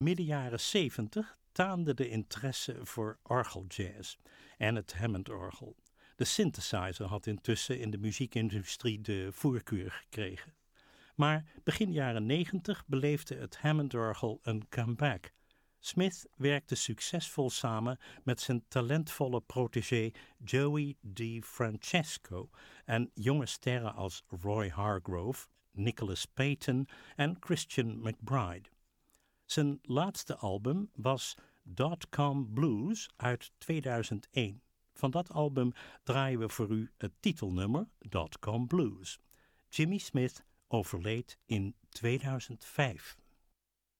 Midden jaren 70 taande de interesse voor orgeljazz en het Hammond-orgel. De synthesizer had intussen in de muziekindustrie de voorkeur gekregen. Maar begin jaren 90 beleefde het Hammond-orgel een comeback. Smith werkte succesvol samen met zijn talentvolle protégé Joey DeFrancesco en jonge sterren als Roy Hargrove, Nicholas Payton en Christian McBride. Zijn laatste album was .com Blues uit 2001. Van dat album draaien we voor u het titelnummer .com Blues. Jimmy Smith overleed in 2005.